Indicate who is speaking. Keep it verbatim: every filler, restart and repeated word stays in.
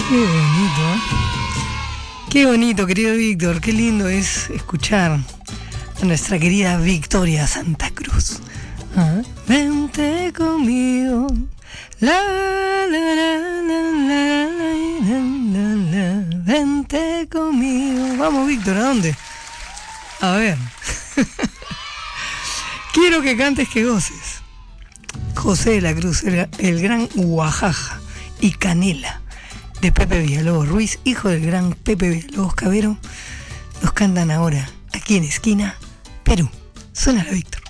Speaker 1: Qué bonito, ¿eh? Qué bonito, querido Víctor. Qué lindo es escuchar a nuestra querida Victoria Santa Cruz. ¿Ah? Vente conmigo. La, la, la, la, la, la, la, la. Vente conmigo. Vamos, Víctor, ¿a dónde? A ver. Quiero que cantes, que goces. José de la Cruz, el, el gran Guajaja y Canela de Pepe Villalobos Ruiz, hijo del gran Pepe Villalobos Cabero, nos cantan ahora aquí en Esquina, Perú. Suena la Víctor.